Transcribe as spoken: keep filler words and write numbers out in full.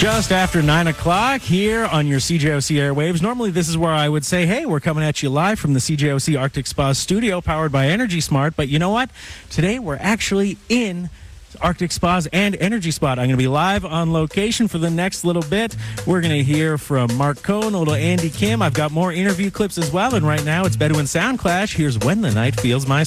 Just after nine o'clock here on your C J O C airwaves. Normally, this is where I would say, hey, we're coming at you live from the C J O C Arctic Spa studio powered by Energy Smart. But you know what? Today, we're actually in Arctic Spas and Energy Spot. I'm going to be live on location for the next little bit. We're going to hear from Mark Cohn, little Andy Kim. I've got more interview clips as well. And right now, it's Bedouin Sound Clash. Here's When the Night Feels My